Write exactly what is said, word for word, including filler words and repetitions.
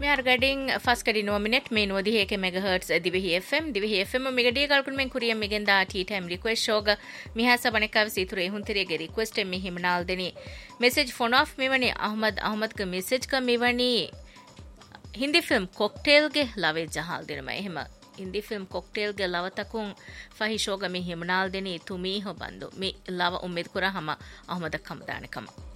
මෙහර ගඩින් ෆස් කඩි නොමිනෙට් මේ නොදි හේක මෙගහර්ට්ස් දිවිහි එෆ්එම් දිවිහි එෆ්එම් මෙගඩිය කල්කුන් මෙන් කුරියම් මෙගෙන් දා ටී ටයිම් රික්වෙස්ට් ෂෝග මිහස බණකව සීතුරු එහුන්තිරියගේ රික්වෙස්ට් එම් මිහිමනාල් දෙනි මෙසේජ් ෆෝන් ආෆ් මෙවනි අහමද් අහමද් ක මෙසේජ් ක මෙවනි හින්දි ෆිල්ම් කොක්ටේල් ගේ ලවේ ජහල් දෙනම එහෙම හින්දි ෆිල්ම් කොක්ටේල් ගේ ලවතකුන් ෆහි ෂෝග මිහිමනාල් දෙනි තුමී හො බන්දු මි ලව උම්මෙද් කුරා හම අහමද කමදානකම